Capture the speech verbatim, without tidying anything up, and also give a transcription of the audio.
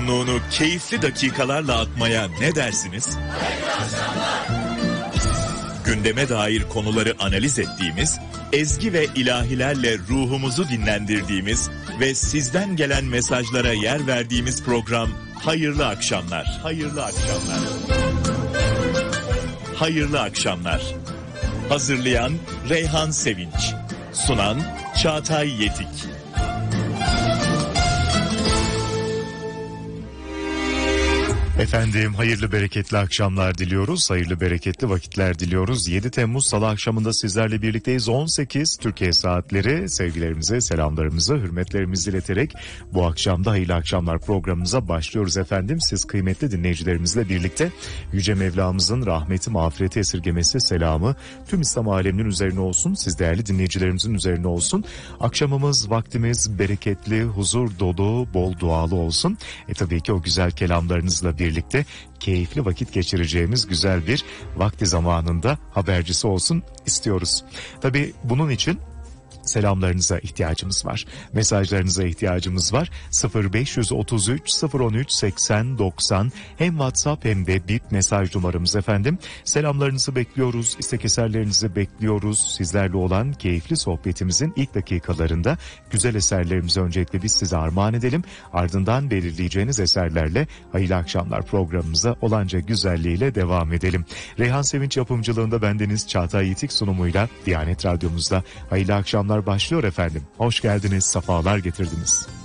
yorgunluğunu keyifli dakikalarla atmaya ne dersiniz? Gündeme dair konuları analiz ettiğimiz, ezgi ve ilahilerle ruhumuzu dinlendirdiğimiz ve sizden gelen mesajlara yer verdiğimiz program Hayırlı Akşamlar. Hayırlı Akşamlar. Hayırlı Akşamlar. Hazırlayan Reyhan Sevinç. Sunan Çağatay Yetik. Efendim hayırlı bereketli akşamlar diliyoruz, hayırlı bereketli vakitler diliyoruz. yedi Temmuz Salı akşamında sizlerle birlikteyiz. on sekiz Türkiye saatleri. Sevgilerimizi, selamlarımızı, hürmetlerimizi ileterek bu akşamda hayırlı akşamlar programımıza başlıyoruz efendim. Siz kıymetli dinleyicilerimizle birlikte Yüce Mevlamızın rahmeti, mağfireti, esirgemesi, selamı tüm İslam aleminin üzerine olsun. Siz değerli dinleyicilerimizin üzerine olsun. Akşamımız, vaktimiz bereketli, huzur dolu, bol dualı olsun. E tabii ki o güzel kelamlarınızla birlikte birlikte keyifli vakit geçireceğimiz güzel bir vakti zamanında habercisi olsun istiyoruz. Tabii bunun için selamlarınıza ihtiyacımız var. Mesajlarınıza ihtiyacımız var. sıfır beş otuz üç sıfır on üç seksen doksan hem WhatsApp hem de bip mesaj numaramız efendim. Selamlarınızı bekliyoruz. İstek eserlerinizi bekliyoruz. Sizlerle olan keyifli sohbetimizin ilk dakikalarında güzel eserlerimizi öncelikle biz size armağan edelim. Ardından belirleyeceğiniz eserlerle hayırlı akşamlar programımıza olanca güzelliğiyle devam edelim. Reyhan Sevinç yapımcılığında bendeniz Çağatay Yitik sunumuyla Diyanet Radyomuzda hayırlı akşamlar başlıyor efendim. Hoş geldiniz, sefalar getirdiniz.